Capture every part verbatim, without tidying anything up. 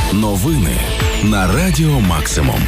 Новини на Радіо Максимум.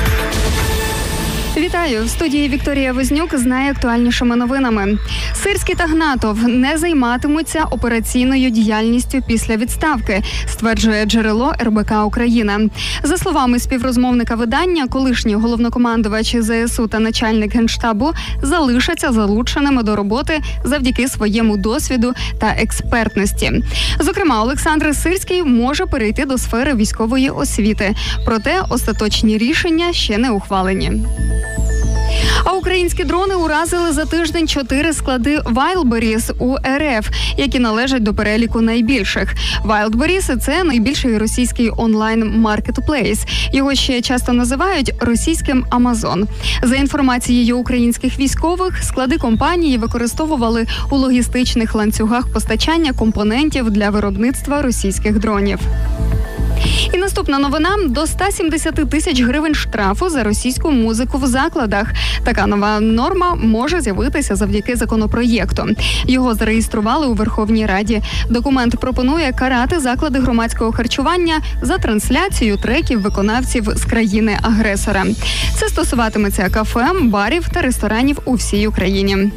Вітаю! В студії Вікторія Вознюк з найактуальнішими новинами. Сирський та Гнатов не займатимуться операційною діяльністю після відставки, стверджує джерело ер бе ка Україна. За словами співрозмовника видання, колишній головнокомандувач зе ес у та начальник Генштабу залишаться залученими до роботи завдяки своєму досвіду та експертності. Зокрема, Олександр Сирський може перейти до сфери військової освіти. Проте остаточні рішення ще не ухвалені. А українські дрони уразили за тиждень чотири склади Wildberries у ер еф, які належать до переліку найбільших. Wildberries – це найбільший російський онлайн-маркетплейс. Його ще часто називають російським Амазон. За інформацією українських військових, склади компанії використовували у логістичних ланцюгах постачання компонентів для виробництва російських дронів. І наступна новина – до ста сімдесяти тисяч гривень штрафу за російську музику в закладах. Така нова норма може з'явитися завдяки законопроєкту. Його зареєстрували у Верховній Раді. Документ пропонує карати заклади громадського харчування за трансляцію треків виконавців з країни-агресора. Це стосуватиметься кафе, барів та ресторанів у всій Україні.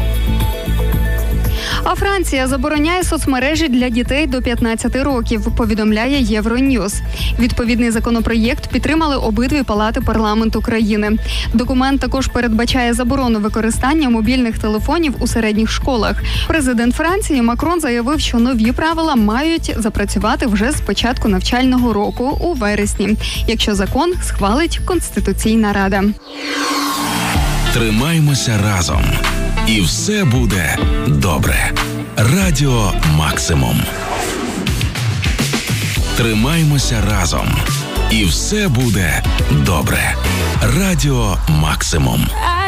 А Франція забороняє соцмережі для дітей до п'ятнадцяти років, повідомляє Євроньюз. Відповідний законопроєкт підтримали обидві палати парламенту країни. Документ також передбачає заборону використання мобільних телефонів у середніх школах. Президент Франції Макрон заявив, що нові правила мають запрацювати вже з початку навчального року у вересні, якщо закон схвалить Конституційна Рада. Тримаймося разом. І все буде добре. Радіо Максимум. Тримаймося разом. І все буде добре. Радіо Максимум.